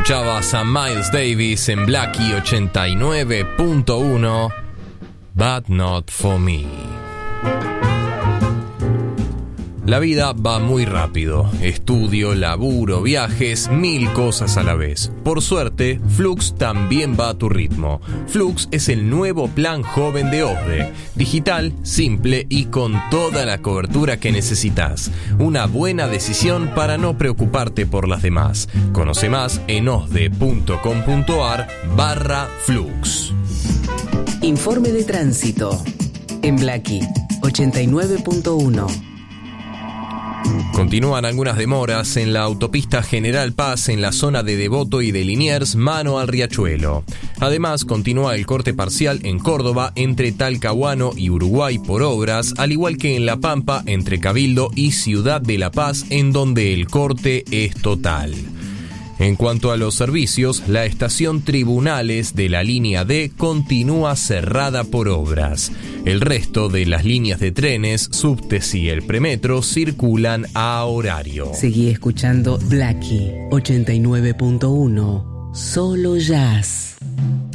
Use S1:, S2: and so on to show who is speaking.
S1: Escuchabas a Miles Davis en Blackie 89.1, But Not For Me. La vida va muy rápido. Estudio, laburo, viajes, 1000 cosas a la vez. Por suerte, Flux también va a tu ritmo. Flux es el nuevo plan joven de OSDE. Digital, simple y con toda la cobertura que necesitas. Una buena decisión para no preocuparte por las demás. Conoce más en osde.com.ar/Flux.
S2: Informe de tránsito en Blackie 89.1.
S1: Continúan algunas demoras en la autopista General Paz en la zona de Devoto y de Liniers, mano al Riachuelo. Además, continúa el corte parcial en Córdoba entre Talcahuano y Uruguay por obras, al igual que en La Pampa entre Cabildo y Ciudad de La Paz, en donde el corte es total. En cuanto a los servicios, la estación Tribunales de la línea D continúa cerrada por obras. El resto de las líneas de trenes, subtes y el premetro circulan a horario.
S2: Seguí escuchando Blackie 89.1, solo jazz.